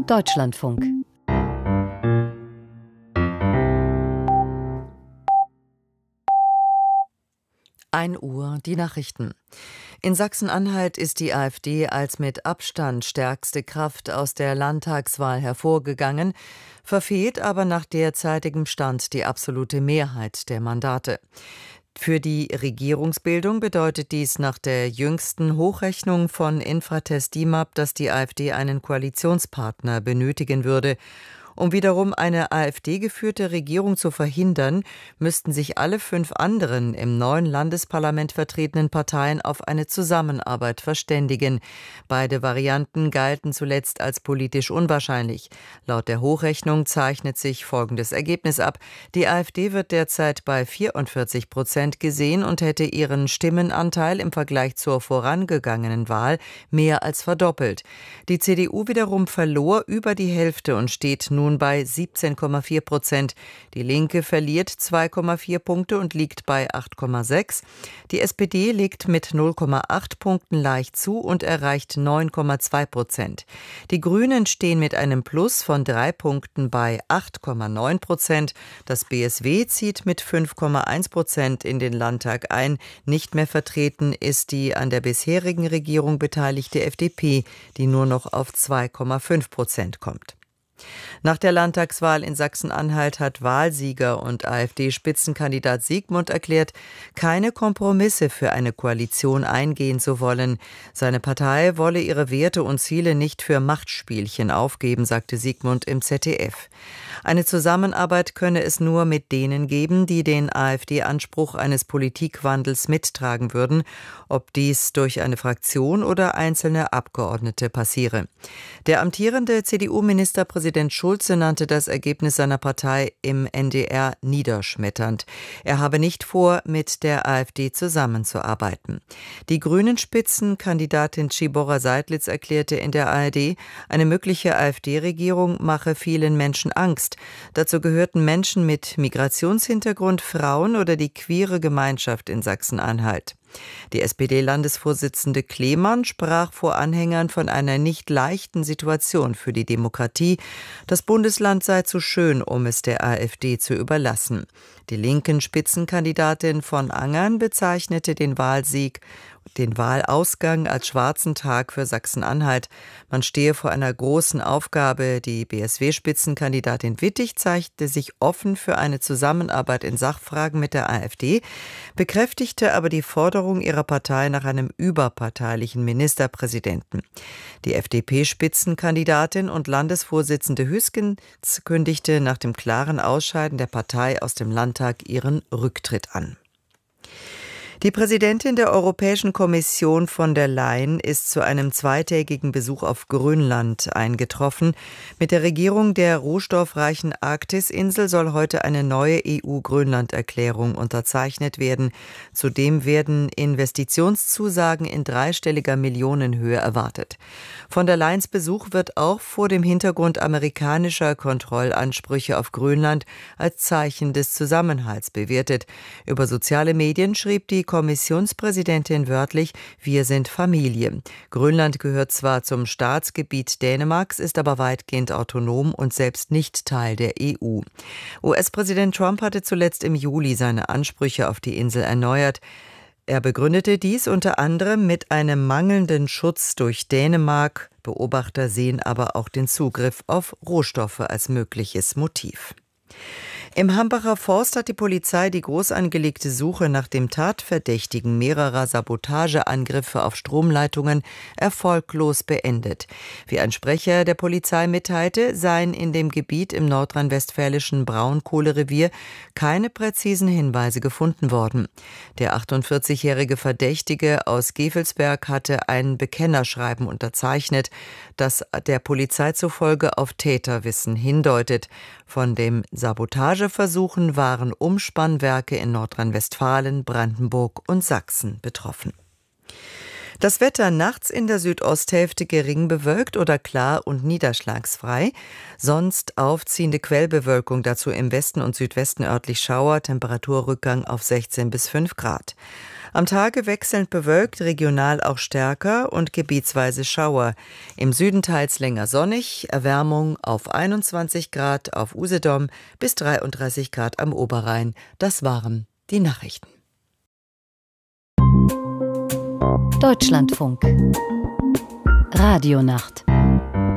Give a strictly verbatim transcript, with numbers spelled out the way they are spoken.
Deutschlandfunk. ein Uhr, die Nachrichten. In Sachsen-Anhalt ist die AfD als mit Abstand stärkste Kraft aus der Landtagswahl hervorgegangen, verfehlt aber nach derzeitigem Stand die absolute Mehrheit der Mandate. Für die Regierungsbildung bedeutet dies nach der jüngsten Hochrechnung von Infratest DIMAP, dass die AfD einen Koalitionspartner benötigen würde. Um wiederum eine AfD-geführte Regierung zu verhindern, müssten sich alle fünf anderen im neuen Landesparlament vertretenen Parteien auf eine Zusammenarbeit verständigen. Beide Varianten galten zuletzt als politisch unwahrscheinlich. Laut der Hochrechnung zeichnet sich folgendes Ergebnis ab. Die AfD wird derzeit bei vierundvierzig Prozent gesehen und hätte ihren Stimmenanteil im Vergleich zur vorangegangenen Wahl mehr als verdoppelt. Die C D U wiederum verlor über die Hälfte und steht nun nun bei siebzehn Komma vier Prozent. Die Linke verliert zwei Komma vier Punkte und liegt bei acht Komma sechs. Die S P D legt mit null Komma acht Punkten leicht zu und erreicht neun Komma zwei Prozent. Die Grünen stehen mit einem Plus von drei Punkten bei acht Komma neun Prozent. Das B S W zieht mit fünf Komma eins Prozent in den Landtag ein. Nicht mehr vertreten ist die an der bisherigen Regierung beteiligte F D P, die nur noch auf zwei Komma fünf Prozent kommt. Nach der Landtagswahl in Sachsen-Anhalt hat Wahlsieger und AfD-Spitzenkandidat Siegmund erklärt, keine Kompromisse für eine Koalition eingehen zu wollen. Seine Partei wolle ihre Werte und Ziele nicht für Machtspielchen aufgeben, sagte Siegmund im Z D F. Eine Zusammenarbeit könne es nur mit denen geben, die den AfD-Anspruch eines Politikwandels mittragen würden, ob dies durch eine Fraktion oder einzelne Abgeordnete passiere. Der amtierende C D U-Ministerpräsident Schulze nannte das Ergebnis seiner Partei im N D R niederschmetternd. Er habe nicht vor, mit der AfD zusammenzuarbeiten. Die Grünen-Spitzenkandidatin Tschibora Seidlitz erklärte in der A R D, eine mögliche AfD-Regierung mache vielen Menschen Angst. Dazu gehörten Menschen mit Migrationshintergrund, Frauen oder die queere Gemeinschaft in Sachsen-Anhalt. Die S P D-Landesvorsitzende Klemann sprach vor Anhängern von einer nicht leichten Situation für die Demokratie. Das Bundesland sei zu schön, um es der AfD zu überlassen. Die linken Spitzenkandidatin von Angern bezeichnete den Wahlsieg den Wahlausgang als schwarzen Tag für Sachsen-Anhalt. Man stehe vor einer großen Aufgabe. Die B S W-Spitzenkandidatin Wittig zeigte sich offen für eine Zusammenarbeit in Sachfragen mit der AfD, bekräftigte aber die Forderung ihrer Partei nach einem überparteilichen Ministerpräsidenten. Die F D P-Spitzenkandidatin und Landesvorsitzende Hüskens kündigte nach dem klaren Ausscheiden der Partei aus dem Landtag ihren Rücktritt an. Die Präsidentin der Europäischen Kommission von der Leyen ist zu einem zweitägigen Besuch auf Grönland eingetroffen. Mit der Regierung der rohstoffreichen Arktisinsel soll heute eine neue E U-Grönland-Erklärung unterzeichnet werden. Zudem werden Investitionszusagen in dreistelliger Millionenhöhe erwartet. Von der Leyens Besuch wird auch vor dem Hintergrund amerikanischer Kontrollansprüche auf Grönland als Zeichen des Zusammenhalts bewertet. Über soziale Medien schrieb die Kommissionspräsidentin wörtlich, wir sind Familie. Grönland gehört zwar zum Staatsgebiet Dänemarks, ist aber weitgehend autonom und selbst nicht Teil der E U. U S-Präsident Trump hatte zuletzt im Juli seine Ansprüche auf die Insel erneuert. Er begründete dies unter anderem mit einem mangelnden Schutz durch Dänemark. Beobachter sehen aber auch den Zugriff auf Rohstoffe als mögliches Motiv. Im Hambacher Forst hat die Polizei die groß angelegte Suche nach dem Tatverdächtigen mehrerer Sabotageangriffe auf Stromleitungen erfolglos beendet. Wie ein Sprecher der Polizei mitteilte, seien in dem Gebiet im nordrhein-westfälischen Braunkohlerevier keine präzisen Hinweise gefunden worden. Der achtundvierzigjährige Verdächtige aus Gevelsberg hatte ein Bekennerschreiben unterzeichnet, das der Polizei zufolge auf Täterwissen hindeutet. Von dem Sabotageversuchen waren Umspannwerke in Nordrhein-Westfalen, Brandenburg und Sachsen betroffen. Das Wetter nachts in der Südosthälfte gering bewölkt oder klar und niederschlagsfrei. Sonst aufziehende Quellbewölkung, dazu im Westen und Südwesten örtlich Schauer, Temperaturrückgang auf sechzehn bis fünf Grad. Am Tage wechselnd bewölkt, regional auch stärker und gebietsweise Schauer. Im Süden teils länger sonnig, Erwärmung auf einundzwanzig Grad auf Usedom bis dreiunddreißig Grad am Oberrhein. Das waren die Nachrichten. Deutschlandfunk Radionacht